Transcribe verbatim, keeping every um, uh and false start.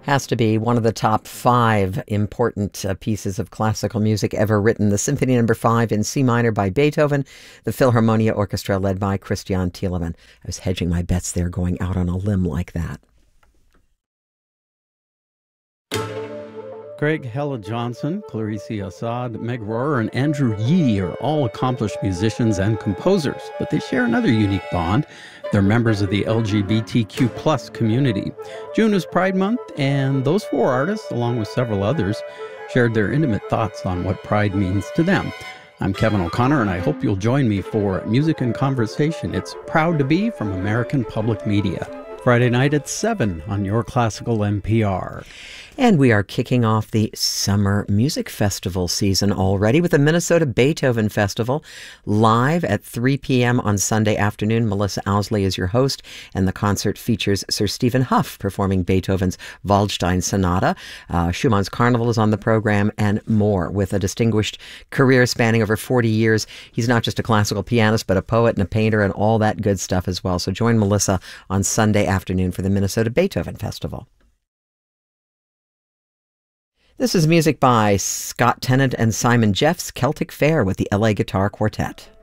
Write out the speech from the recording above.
Has to be one of the top five important uh, pieces of classical music ever written. The Symphony Number Five in C minor by Beethoven, the Philharmonia Orchestra led by Christian Thielemann. I was hedging my bets there, going out on a limb like that. Craig Hella Johnson, Clarice Assad, Meg Rohrer, and Andrew Yee are all accomplished musicians and composers, but they share another unique bond. They're members of the L G B T Q plus community. June is Pride Month, and those four artists, along with several others, shared their intimate thoughts on what Pride means to them. I'm Kevin O'Connor, and I hope you'll join me for Music and Conversation. It's Proud to Be from American Public Media. Friday night at seven on Your Classical N P R. And we are kicking off the summer music festival season already with the Minnesota Beethoven Festival live at three p.m. on Sunday afternoon. Melissa Owsley is your host, and the concert features Sir Stephen Hough performing Beethoven's Waldstein Sonata. Uh, Schumann's Carnival is on the program, and more. With a distinguished career spanning over forty years, he's not just a classical pianist, but a poet and a painter and all that good stuff as well. So join Melissa on Sunday afternoon for the Minnesota Beethoven Festival. This is music by Scott Tennant and Simon Jeffs, Celtic Fair with the L A Guitar Quartet.